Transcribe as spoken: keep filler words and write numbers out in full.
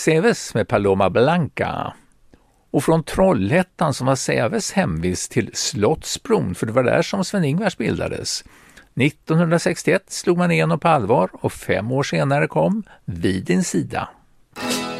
Säves med Paloma Blanca. Och från Trollhättan som var Säves hemvist till Slottsbron, för det var där som Sven-Ingvars bildades. nittonhundrasextioett slog man igenom på allvar och fem år senare kom Vid din sida.